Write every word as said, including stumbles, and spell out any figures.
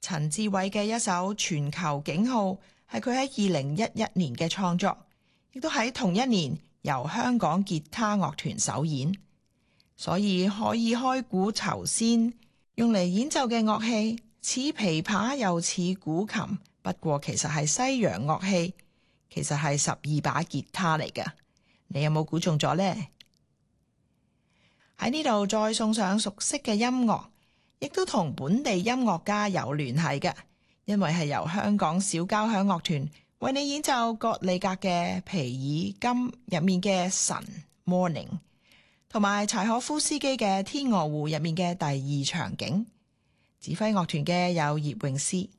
陳志偉嘅一首《全球警號》係佢喺二零一一年嘅創作，亦都喺同一年由香港吉他樂團首演，所以可以開鼓酬先。用嚟演奏嘅樂器似琵琶又似古琴，不過其實係西洋樂器，其實係十二把吉他嚟㗎。你有冇估中咗呢？喺呢度再送上熟悉嘅音樂，亦都同本地音樂家有聯繫嘅，因為係由香港小交響樂團為你演奏葛利格嘅《皮爾金》入面嘅神 Morning， 同埋柴可夫斯基嘅《天鵝湖》入面嘅第二場景。指揮樂團嘅有葉詠詩。